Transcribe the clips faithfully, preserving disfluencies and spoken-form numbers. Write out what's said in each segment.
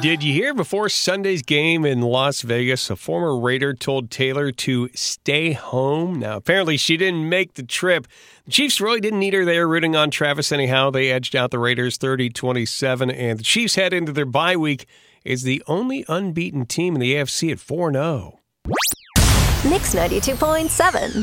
Did you hear before Sunday's game in Las Vegas, a former Raider told Taylor to stay home? Now, apparently she didn't make the trip. The Chiefs really didn't need her there rooting on Travis anyhow. They edged out the Raiders thirty twenty-seven, and the Chiefs head into their bye week as the only unbeaten team in the A F C at four and oh. Mix ninety-two point seven.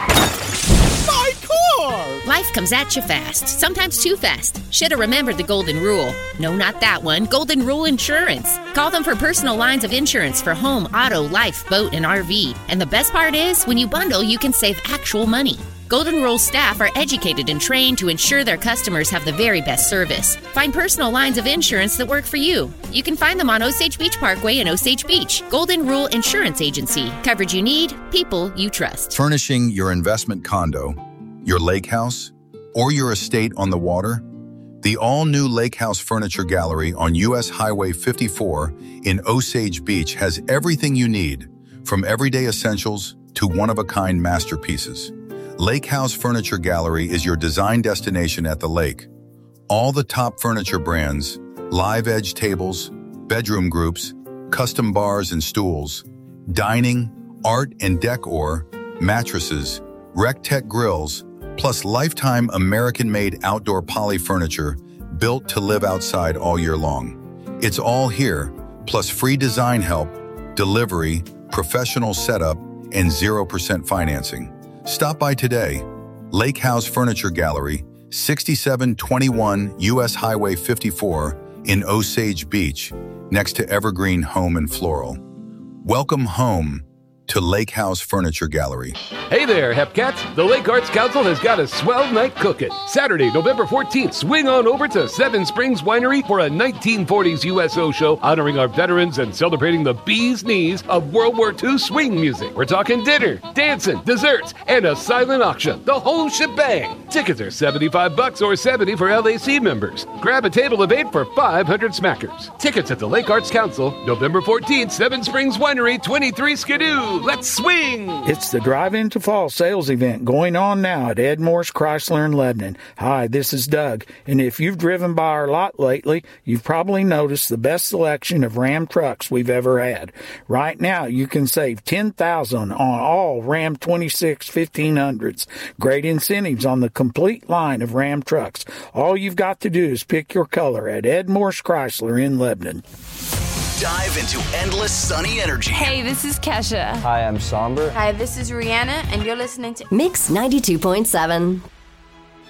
My car! Life comes at you fast, sometimes too fast. Shoulda remembered the golden rule. No, not that one. Golden Rule Insurance. Call them for personal lines of insurance for home, auto, life, boat, and R V. And the best part is, when you bundle, you can save actual money. Golden Rule staff are educated and trained to ensure their customers have the very best service. Find personal lines of insurance that work for you. You can find them on Osage Beach Parkway in Osage Beach. Golden Rule Insurance Agency. Coverage you need, people you trust. Furnishing your investment condo, your lake house, or your estate on the water? The all-new Lake House Furniture Gallery on U S Highway fifty-four in Osage Beach has everything you need, from everyday essentials to one-of-a-kind masterpieces. Lake House Furniture Gallery is your design destination at the lake. All the top furniture brands, live edge tables, bedroom groups, custom bars and stools, dining, art and decor, mattresses, Rec-Tech grills, plus lifetime American-made outdoor poly furniture built to live outside all year long. It's all here, plus free design help, delivery, professional setup, and zero percent financing. Stop by today. Lake House Furniture Gallery, sixty-seven twenty-one U S Highway fifty-four in Osage Beach, next to Evergreen Home and Floral. Welcome home to Lake House Furniture Gallery. Hey there, Hepcats. The Lake Arts Council has got a swell night cooking. Saturday, November fourteenth, swing on over to Seven Springs Winery for a nineteen forties U S O show honoring our veterans and celebrating the bee's knees of World War Two swing music. We're talking dinner, dancing, desserts, and a silent auction. The whole shebang. Tickets are seventy-five bucks or seventy for L A C members. Grab a table of eight for five hundred smackers. Tickets at the Lake Arts Council, November fourteenth, Seven Springs Winery, twenty-three Skidoo. Let's swing! It's the Drive Into Fall sales event going on now at Ed Morse Chrysler in Lebanon. Hi, this is Doug, and if you've driven by our lot lately, you've probably noticed the best selection of Ram trucks we've ever had. Right now, you can save ten thousand dollars on all Ram twenty-six fifteen hundreds. Great incentives on the complete line of Ram trucks. All you've got to do is pick your color at Ed Morse Chrysler in Lebanon. Dive into endless sunny energy. Hey, this is Kesha. Hi, I'm Somber. Hi, this is Rihanna, and you're listening to Mix ninety-two point seven.